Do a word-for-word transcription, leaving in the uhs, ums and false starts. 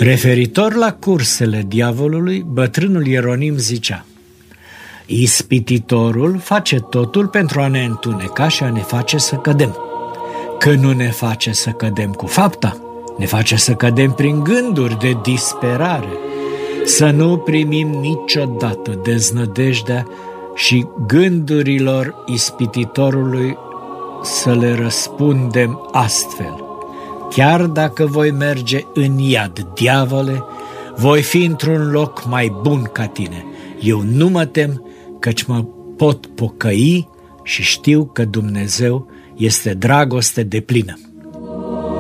Referitor la cursele diavolului, bătrânul Ieronim zicea: ispititorul face totul pentru a ne întuneca și a ne face să cădem. Că nu ne face să cădem cu fapta, ne face să cădem prin gânduri de disperare. Să nu primim niciodată deznădejdea și gândurilor ispititorului să le răspundem astfel: chiar dacă voi merge în iad, diavole, voi fi într-un loc mai bun ca tine. Eu nu mă tem, căci mă pot pocăi și știu că Dumnezeu este dragoste deplină.